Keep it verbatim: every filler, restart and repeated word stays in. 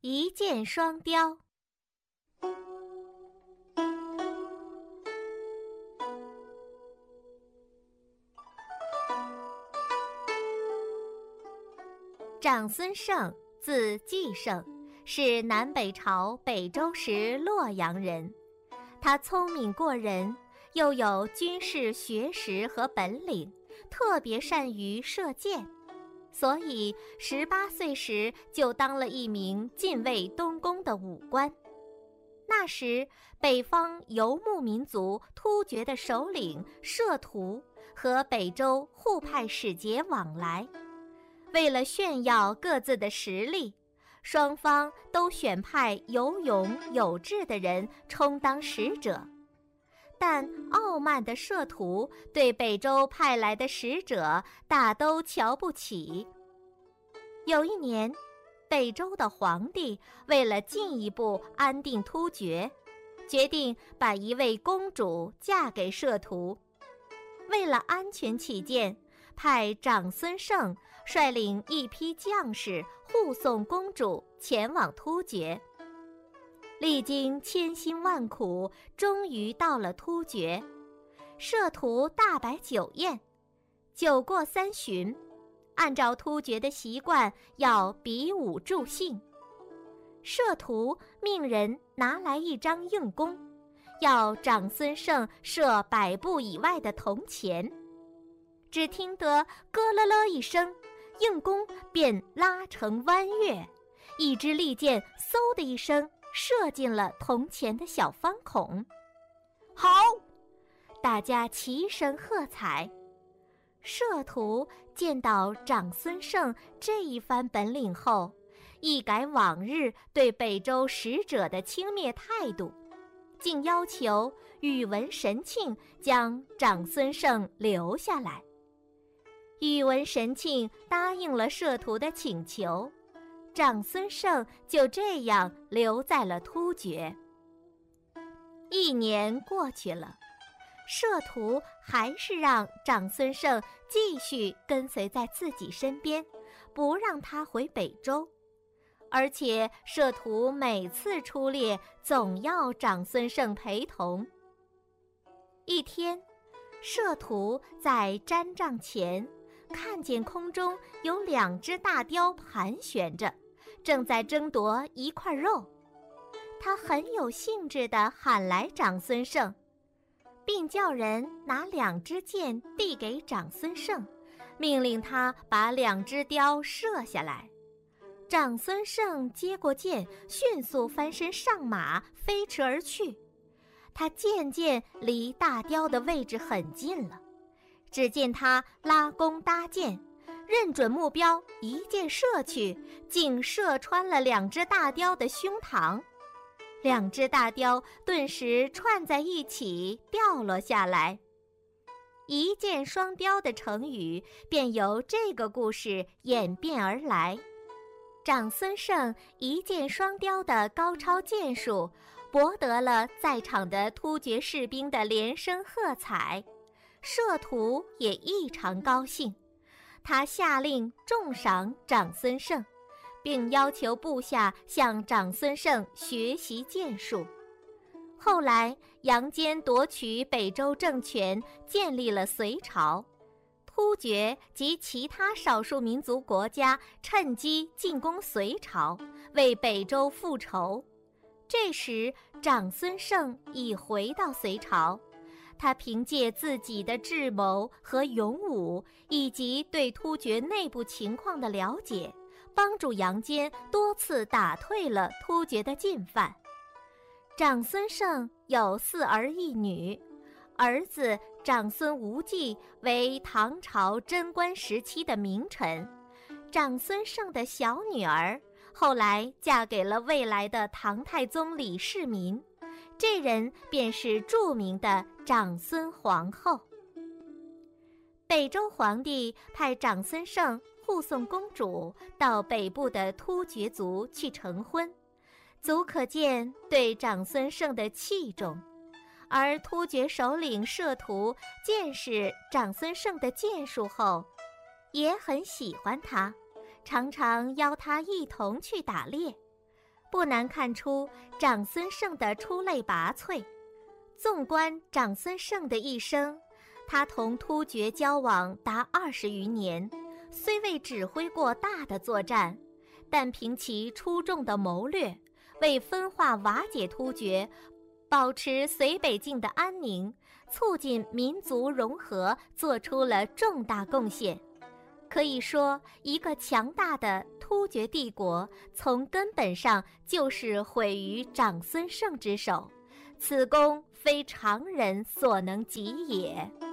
一箭双雕。长孙晟，字季胜，是南北朝北周时洛阳人。他聪明过人，又有军事学识和本领，特别善于射箭，所以十八岁时就当了一名禁卫东宫的武官。那时，北方游牧民族突厥的首领摄图和北周互派使节往来，为了炫耀各自的实力，双方都选派有勇有志的人充当使者。但傲慢的摄图对北周派来的使者大都瞧不起。有一年，北周的皇帝为了进一步安定突厥，决定把一位公主嫁给摄图。为了安全起见，派长孙晟率领一批将士护送公主前往突厥。历经千辛万苦，终于到了突厥。摄图大摆酒宴，酒过三巡，按照突厥的习惯要比武助兴。摄图命人拿来一张硬弓，要长孙晟射百步以外的铜钱。只听得咯咯咯一声，硬弓便拉成弯月，一支利箭嗖的一声射进了铜钱的小方孔。好！大家齐声喝彩。摄图见到长孙晟这一番本领后，一改往日对北周使者的轻蔑态度，竟要求宇文神庆将长孙晟留下来。宇文神庆答应了摄图的请求，长孙晟就这样留在了突厥。一年过去了，摄图还是让长孙晟继续跟随在自己身边，不让他回北周。而且摄图每次出猎总要长孙晟陪同。一天，摄图在毡帐前看见空中有两只大雕盘旋着，正在争夺一块肉。他很有兴致地喊来长孙晟，并叫人拿两支箭递给长孙晟，命令他把两只雕射下来。长孙晟接过箭，迅速翻身上马，飞驰而去。他渐渐离大雕的位置很近了，只见他拉弓搭箭，认准目标，一箭射去，竟射穿了两只大雕的胸膛。两只大雕顿时串在一起掉落下来。一箭双雕的成语便由这个故事演变而来。长孙晟一箭双雕的高超箭术，博得了在场的突厥士兵的连声喝彩。摄图也异常高兴，他下令重赏长孙晟，并要求部下向长孙晟学习箭术。后来，杨坚夺取北周政权，建立了隋朝。突厥及其他少数民族国家趁机进攻隋朝，为北周复仇。这时，长孙晟已回到隋朝。他凭借自己的智谋和勇武，以及对突厥内部情况的了解，帮助杨坚多次打退了突厥的进犯。长孙晟有四儿一女，儿子长孙无忌为唐朝贞观时期的名臣，长孙晟的小女儿后来嫁给了未来的唐太宗李世民，这人便是著名的长孙皇后。北周皇帝派长孙晟护送公主到北部的突厥族去成婚，足可见对长孙晟的器重。而突厥首领摄图见识长孙晟的箭术后，也很喜欢他，常常邀他一同去打猎。 不难看出长孙晟的出类拔萃。纵观长孙晟的一生，他同突厥交往达二十余年，虽未指挥过大的作战，但凭其出众的谋略，为分化瓦解突厥，保持绥北境的安宁，促进民族融合，做出了重大贡献。可以说，一个强大的突厥帝国从根本上就是毁于长孙晟之手，此功非常人所能及也。